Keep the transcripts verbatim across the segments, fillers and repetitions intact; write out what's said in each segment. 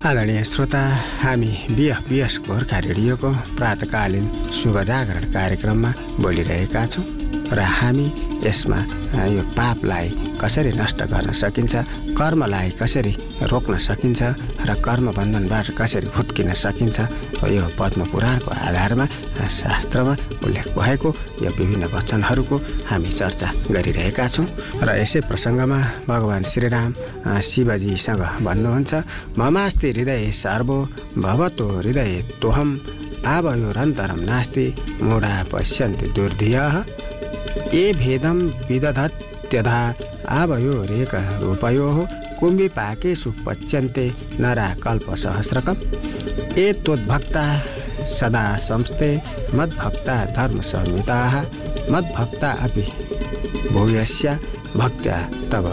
आदरणीय श्रोता, हामी बिएफ बिएस गोर्खा रेडियोको प्रातकालीन शुभ जागरण कार्यक्रममा बोलिरहेका छौँ र हामी यसमा यो पापलाई कसरी नष्ट गर्न सकिन्छ, कर्मलाई कसरी रोक्न सकिन्छ र कर्मबन्धनबाट कसरी फुत्किन सकिन्छ, यो पद्म पुराणको आधारमा शास्त्रमा उल्लेख भएको यो विभिन्न वचनहरूको हामी चर्चा गरिरहेका छौँ। र यसै प्रसङ्गमा भगवान् श्रीराम शिवजीसँग भन्नुहुन्छ, ममास्ति हृदय सर्वो भवतो हृदय तोहम आवयोरन्तरम नास्ति मूढा पश्यन्ति दुर्धियः ये भेदम विदधत्यधा आवयोरेक रूपयोः कुम्भिपाकेषु पच्यन्ते नरा कल्पसहस्रकम् ये त्वद्भक्ता सदा संस्ते मद्भक्ता धर्मसंहिताः मद्भक्ता अपि भूयस्य भक्त्या तव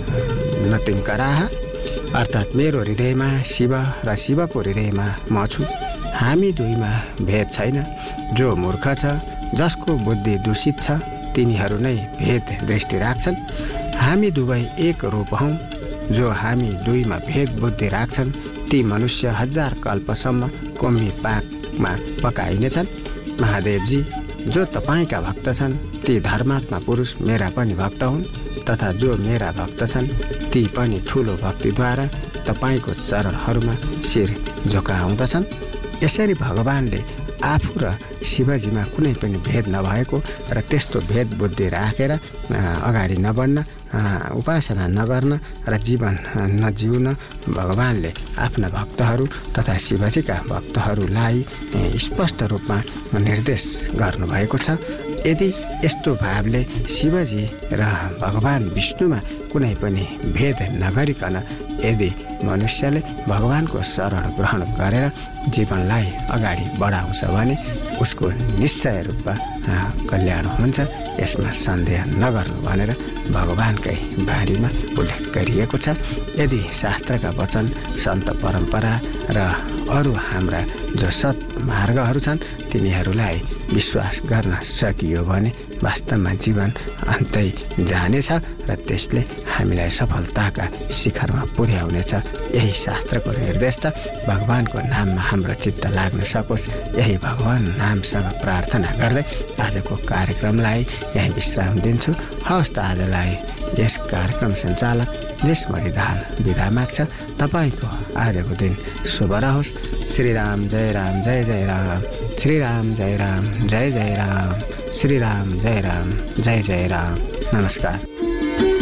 नतिङ्कराः। अर्थात् मेरो हृदयमा शिव र शिवको हृदयमा म छु। हामी दुईमा भेद छैन। जो मूर्ख छ, जसको बुद्धि दूषित छ, तिनीहरू नै भेद दृष्टि राख्छन्। हामी दुवै एक रूप हौँ। जो हामी दुईमा भेद बुद्धि राख्छन् ती मनुष्य हजार कल्पसम्म कुम्भी पाकमा पकाइनेछन्। महादेवजी, जो तपाईँका भक्त छन् ती धर्मात्मा पुरुष मेरा पनि भक्त हुन्, तथा जो मेरा भक्त छन् ती पनि ठुलो भक्तिद्वारा तपाईँको चरणहरूमा शिर झुकाउँदछन्। यसरी भगवानले आफू र शिवजीमा कुनै पनि भेद नभएको र त्यस्तो भेद बुद्धि राखेर अगाडि नबढ्न, उपासना नगर्न र जीवन नजिउन भगवानले आफ्ना भक्तहरू तथा शिवजीका भक्तहरूलाई स्पष्ट रूपमा निर्देश गर्नुभएको छ। यदि यस्तो भावले शिवजी र भगवान विष्णुमा कुनै पनि भेद नगरिकन यदि मनुष्यले भगवानको शरण ग्रहण गरेर जीवनलाई अगाडि बढाउँछ भने उसको निश्चय रूपमा कल्याण हुन्छ। यसमा सन्देह नगर्नु भनेर भगवानकै बाणीमा उल्लेख गरिएको छ। यदि शास्त्रका वचन, सन्त परम्परा र अरू हाम्रा जो सत्मार्गहरू छन् तिनीहरूलाई विश्वास गर्न सकियो भने वास्तवमा जीवन अन्तै जानेछ र त्यसले हामीलाई सफलताका शिखरमा पुर्याउनेछ। यही शास्त्रको निर्देश छ। भगवानको नाममा हाम्रो चित्त लाग्न सकोस्, यही भगवान नामसँग प्रार्थना गर्दै आजको कार्यक्रमलाई यहीँ विश्राम दिन्छु। हवस् त, आजलाई यस कार्यक्रम सञ्चालक देशमणि दाहाल बिदा माग्छ। तपाईँको आजको दिन शुभ रहोस्। श्रीराम जय राम जय जय राम, श्रीराम जय राम जय जय राम, श्रीराम जय राम जय जय राम। नमस्कार।